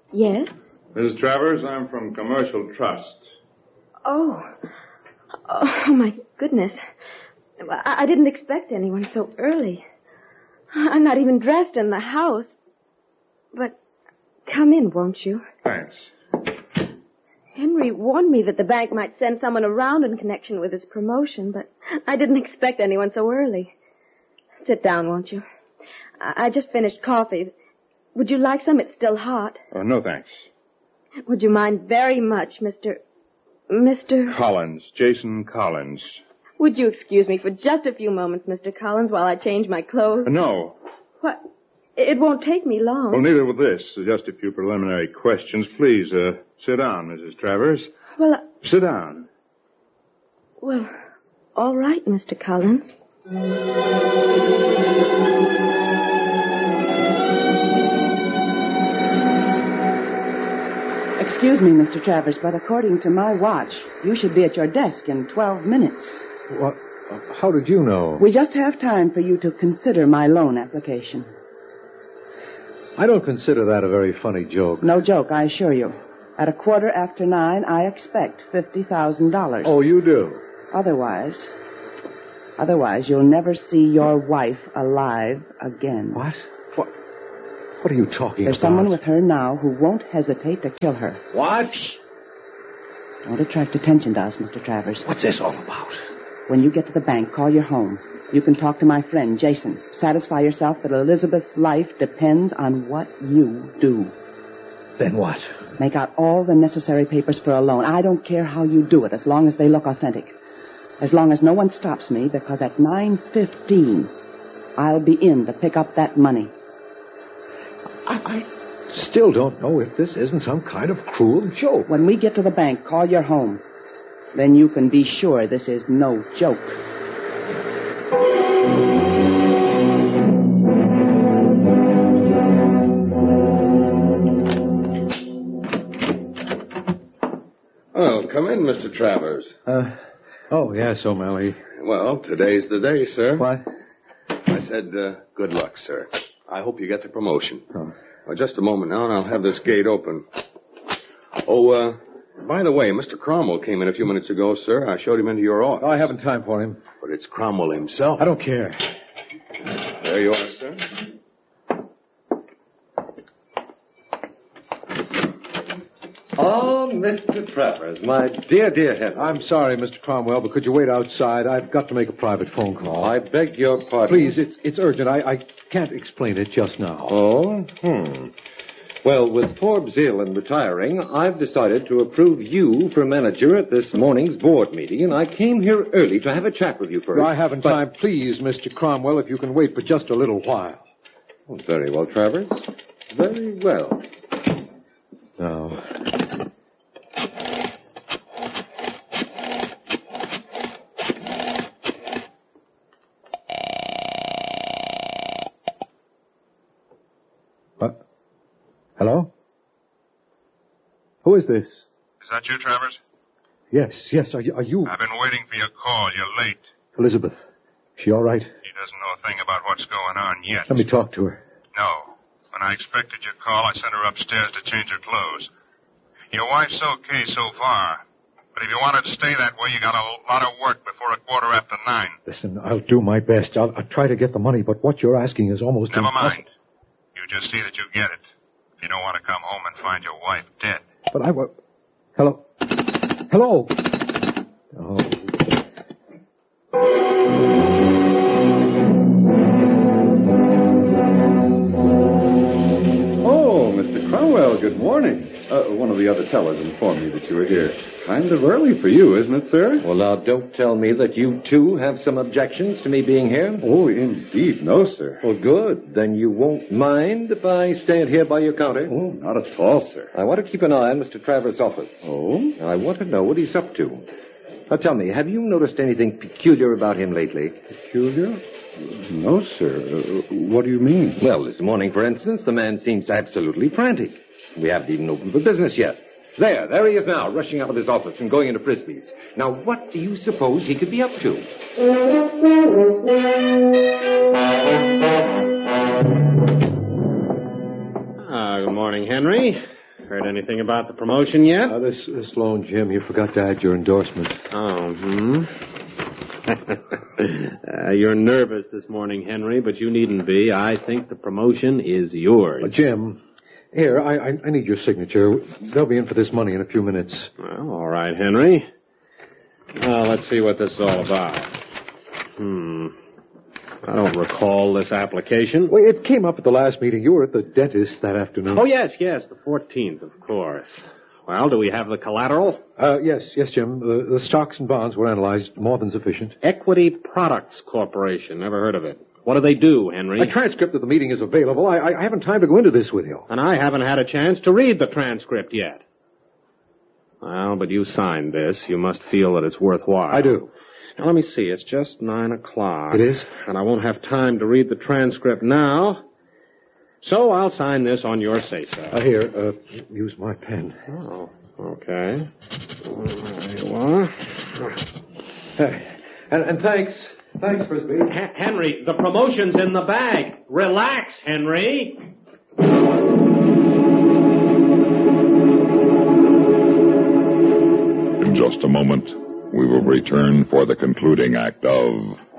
Yes? Mrs. Travers, I'm from Commercial Trust. Oh, my goodness. I didn't expect anyone so early. I'm not even dressed in the house. But come in, won't you? Thanks. Henry warned me that the bank might send someone around in connection with his promotion, but I didn't expect anyone so early. Sit down, won't you? I just finished coffee. Would you like some? It's still hot. Oh, no, thanks. Would you mind very much, Mr. Collins. Jason Collins. Would you excuse me for just a few moments, Mr. Collins, while I change my clothes? No. What? It won't take me long. Well, neither will this. Just a few preliminary questions. Please, sit down, Mrs. Travers. Well, Sit down. Well, all right, Mr. Collins. Excuse me, Mr. Travers, but according to my watch, you should be at your desk in 12 minutes. What? How did you know? We just have time for you to consider my loan application. I don't consider that a very funny joke. No joke, I assure you. At 9:15, I expect $50,000. Oh, you do? Otherwise, you'll never see your wife alive again. What? What are you talking There's about? someone with her now who won't hesitate to kill her. What? Don't attract attention to us, Mr. Travers. What's this all about? When you get to the bank, call your home. You can talk to my friend, Jason. Satisfy yourself that Elizabeth's life depends on what you do. Then what? Make out all the necessary papers for a loan. I don't care how you do it, as long as they look authentic. As long as no one stops me, because at 9:15, I'll be in to pick up that money. I still don't know if this isn't some kind of cruel joke. When we get to the bank, call your home. Then you can be sure this is no joke. Oh, come in, Mr. Travers. Oh, yes, O'Malley. Well, today's the day, sir. What? I said, good luck, sir. I hope you get the promotion. Oh. Well, just a moment now, and I'll have this gate open. Oh, by the way, Mr. Cromwell came in a few minutes ago, sir. I showed him into your office. Oh, I haven't time for him. But it's Cromwell himself. I don't care. There you are, sir. Oh, Mr. Travers, my dear Henry. I'm sorry, Mr. Cromwell, but could you wait outside? I've got to make a private phone call. I beg your pardon. Please, it's urgent. I can't explain it just now. Oh, Well, with Forbes ill and retiring, I've decided to approve you for manager at this morning's board meeting, and I came here early to have a chat with you first. I haven't time. Please, Mr. Cromwell, if you can wait for just a little while. Oh, very well, Travers. Very well. No. What? Hello? Who is this? Is that you, Travers? Yes. Are you... I've been waiting for your call. You're late. Elizabeth. She all right? He doesn't know a thing about what's going on yet. Let me talk to her. No. When I expected your call, I sent her upstairs to change her clothes. Your wife's okay so far. But if you wanted to stay that way, you got a lot of work before 9:15. Listen, I'll do my best. I'll try to get the money, but what you're asking is almost Never impossible. mind. You just see that you get it. If you don't want to come home and find your wife dead. But I will... Hello? Hello? Oh. Oh, Mr. Cromwell, good morning. One of the other tellers informed me that you were here. Kind of early for you, isn't it, sir? Well, now, don't tell me that you, too, have some objections to me being here. Oh, indeed, no, sir. Well, good. Then you won't mind if I stand here by your counter? Oh, not at all, sir. I want to keep an eye on Mr. Travers' office. Oh? I want to know what he's up to. Now, tell me, have you noticed anything peculiar about him lately? Peculiar? No, sir. What do you mean? Well, this morning, for instance, the man seems absolutely frantic. We haven't even opened for business yet. There he is now, rushing out of his office and going into Frisbee's. Now, what do you suppose he could be up to? Good morning, Henry. Heard anything about the promotion yet? This loan, Jim, you forgot to add your endorsement. Oh, you're nervous this morning, Henry, but you needn't be. I think the promotion is yours. Jim, here, I need your signature. They'll be in for this money in a few minutes. Well, all right, Henry. Well, let's see what this is all about. I don't recall this application. Well, it came up at the last meeting. You were at the dentist that afternoon. Oh, yes, the 14th, of course. Well, do we have the collateral? Yes, Jim. The stocks and bonds were analyzed. More than sufficient. Equity Products Corporation. Never heard of it. What do they do, Henry? A transcript of the meeting is available. I haven't time to go into this with you. And I haven't had a chance to read the transcript yet. Well, but you signed this. You must feel that it's worthwhile. I do. Now, let me see. It's just 9 o'clock. It is? And I won't have time to read the transcript now. So I'll sign this on your say-so. Here, use my pen. Oh, okay. There you are. And thanks. Thanks, Frisbee. Henry, the promotion's in the bag. Relax, Henry. In just a moment, we will return for the concluding act of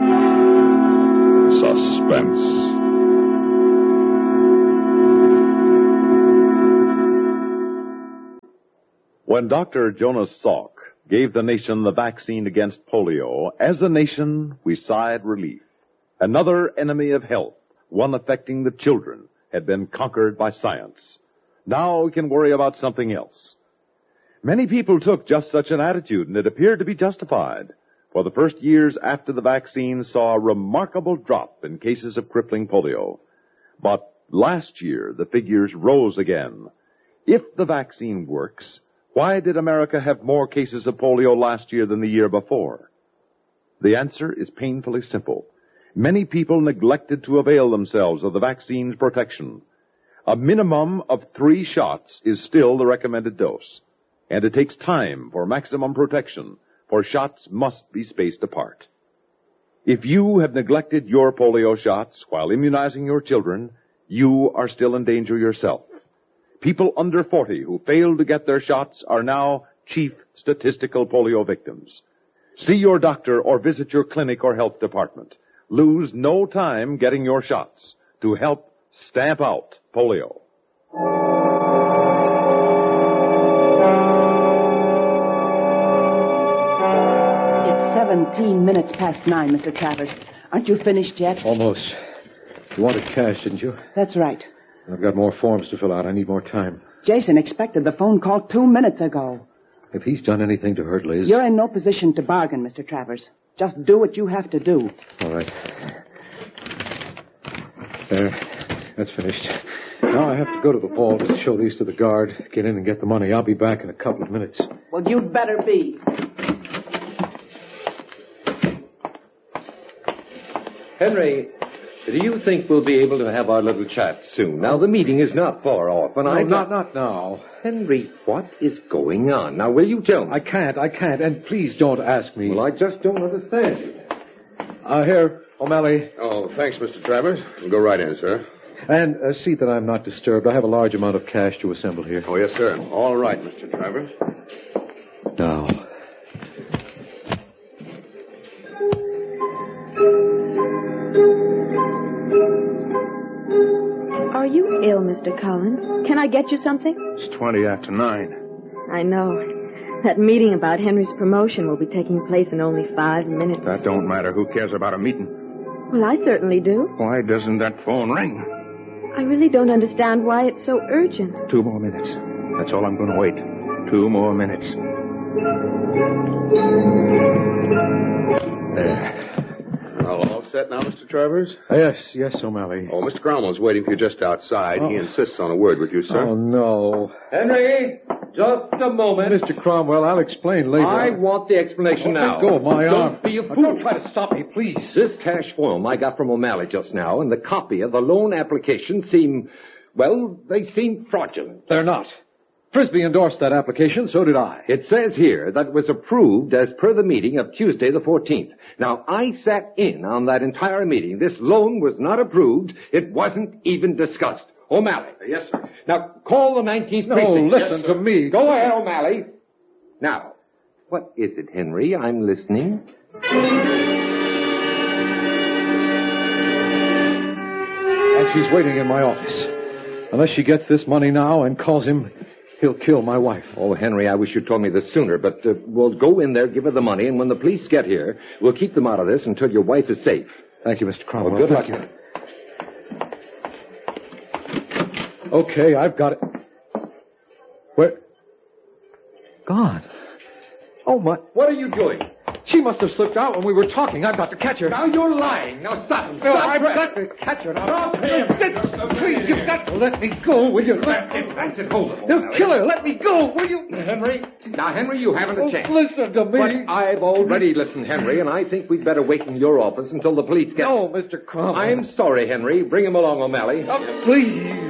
Suspense. When Dr. Jonas Salk gave the nation the vaccine against polio, as a nation, we sighed relief. Another enemy of health, one affecting the children, had been conquered by science. Now we can worry about something else. Many people took just such an attitude, and it appeared to be justified. For the first years after the vaccine saw a remarkable drop in cases of crippling polio. But last year, the figures rose again. If the vaccine works, why did America have more cases of polio last year than the year before? The answer is painfully simple. Many people neglected to avail themselves of the vaccine's protection. A minimum of 3 shots is still the recommended dose. And it takes time for maximum protection, for shots must be spaced apart. If you have neglected your polio shots while immunizing your children, you are still in danger yourself. People under 40 who failed to get their shots are now chief statistical polio victims. See your doctor or visit your clinic or health department. Lose no time getting your shots to help stamp out polio. It's 17 minutes past 9, Mr. Travers. Aren't you finished yet? Almost. You wanted cash, didn't you? That's right. I've got more forms to fill out. I need more time. Jason expected the phone call 2 minutes ago. If he's done anything to hurt Liz... You're in no position to bargain, Mr. Travers. Just do what you have to do. All right. There. That's finished. Now I have to go to the vault and show these to the guard, get in and get the money. I'll be back in a couple of minutes. Well, you'd better be. Henry, do you think we'll be able to have our little chat soon? Now, the meeting is not far off, and not now. Henry, what is going on? Now, will you tell me? I can't, and please don't ask me. Well, I just don't understand you. Here, O'Malley. Oh, thanks, Mr. Travers. Go right in, sir. And see that I'm not disturbed. I have a large amount of cash to assemble here. Oh, yes, sir. All right, Mr. Travers. Now. Are you ill, Mr. Collins? Can I get you something? It's 20 after 9. I know. That meeting about Henry's promotion will be taking place in only 5 minutes. That don't matter. Who cares about a meeting? Well, I certainly do. Why doesn't that phone ring? I really don't understand why it's so urgent. 2 more minutes. That's all I'm going to wait. 2 more minutes. There. All set now, Mr. Travers? Yes, O'Malley. Oh, Mr. Cromwell's waiting for you just outside. Oh. He insists on a word with you, sir. Oh, no. Henry, just a moment. Mr. Cromwell, I'll explain later. I want the explanation now. Let go of my arm. Don't be a fool. Don't try to stop me, please. This cash form I got from O'Malley just now and the copy of the loan application seem fraudulent. They're not. Frisbee endorsed that application, so did I. It says here that it was approved as per the meeting of Tuesday the 14th. Now, I sat in on that entire meeting. This loan was not approved. It wasn't even discussed. O'Malley. Yes, sir. Now, call the 19th No, precinct. listen to me. Go ahead, O'Malley. Now, what is it, Henry? I'm listening. And she's waiting in my office. Unless she gets this money now and calls him, he'll kill my wife. Oh, Henry, I wish you'd told me this sooner, but we'll go in there, give her the money, and when the police get here, we'll keep them out of this until your wife is safe. Thank you, Mr. Cromwell. Well, good luck. Thank you. Okay, I've got it. Where? Gone. Oh, my. What are you doing? She must have slipped out when we were talking. I've got to catch her. Now you're lying. Now stop. No, I've got to catch her. Now. Stop him. Please, you've got to let me go, will you? That's it. Hold it. They'll kill her. Let me go, will you? Henry. Now, Henry, you haven't a chance. Listen to me. But I've already listened, Henry, and I think we'd better wait in your office until the police get... No, Mr. Cromwell. I'm sorry, Henry. Bring him along, O'Malley. Please.